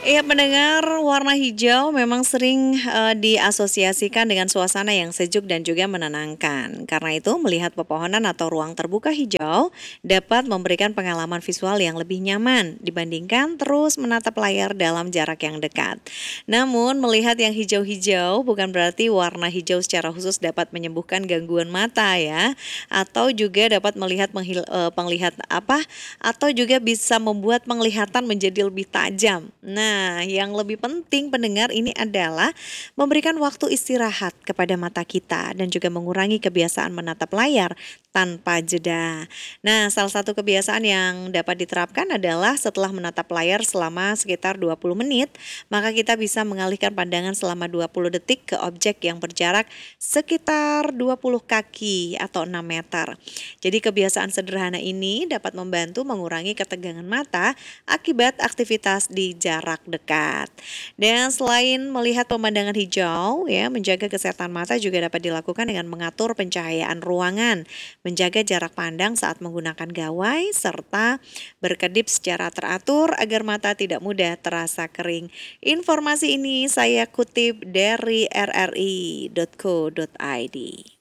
Iya, mendengar warna hijau memang sering diasosiasikan dengan suasana yang sejuk dan juga menenangkan. Karena itu, melihat pepohonan atau ruang terbuka hijau dapat memberikan pengalaman visual yang lebih nyaman dibandingkan terus menatap layar dalam jarak yang dekat. Namun, melihat yang hijau-hijau bukan berarti warna hijau secara khusus dapat menyembuhkan gangguan mata ya, atau juga dapat melihat penglihat apa atau juga bisa membuat penglihatan menjadi lebih tajam. Nah, yang lebih penting pendengar ini adalah memberikan waktu istirahat kepada mata kita dan juga mengurangi kebiasaan menatap layar tanpa jeda. Nah, salah satu kebiasaan yang dapat diterapkan adalah setelah menatap layar selama sekitar 20 menit, maka kita bisa mengalihkan pandangan selama 20 detik ke objek yang berjarak sekitar 20 kaki atau 6 meter. Jadi kebiasaan sederhana ini dapat membantu mengurangi ketegangan mata akibat aktivitas di jarak dekat. Dan selain melihat pemandangan hijau, ya, menjaga kesehatan mata juga dapat dilakukan dengan mengatur pencahayaan ruangan, menjaga jarak pandang saat menggunakan gawai, serta berkedip secara teratur agar mata tidak mudah terasa kering. Informasi ini saya kutip dari rri.co.id.